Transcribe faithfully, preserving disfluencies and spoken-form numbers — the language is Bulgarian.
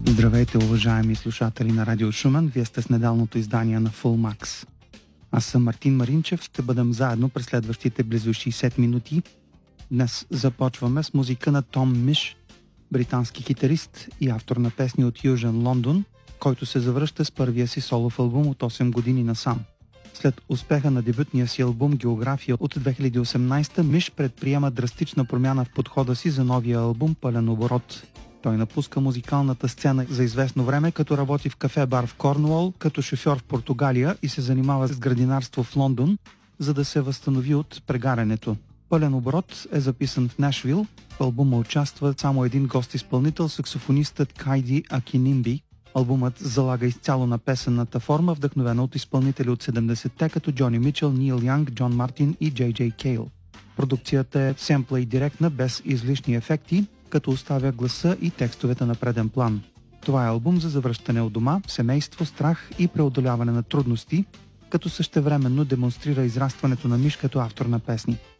Здравейте, уважаеми слушатели на Радио Шумен, вие сте с недалното издание на Full Max. Аз съм Мартин Маринчев, ще бъдем заедно през следващите близо шейсет минути. Днес започваме с музика на Том Миш, британски китарист и автор на песни от Южен Лондон, който се завръща с първия си солов албум от осем години насам. След успеха на дебютния си албум География от две хиляди и осемнадесета, Миш предприема драстична промяна в подхода си за новия албум Пълен оборот. Той напуска музикалната сцена за известно време, като работи в кафе-бар в Корнуол, като шофьор в Португалия и се занимава с градинарство в Лондон, за да се възстанови от прегаренето. Пълен оборот е записан в Нашвил. В албума участва само един гост-изпълнител, саксофонистът Кайди Акинимби. Албумът залага изцяло на песенната форма, вдъхновена от изпълнители от седемдесетте, като Джони Мичел, Нил Янг, Джон Мартин и Джей Джей Кейл. Продукцията е семпла и директна, без излишни ефекти, като оставя гласа и текстовете на преден план. Това е албум за завръщане от дома, семейство, страх и преодоляване на трудности, като същевременно демонстрира израстването на Миш като автор на песни.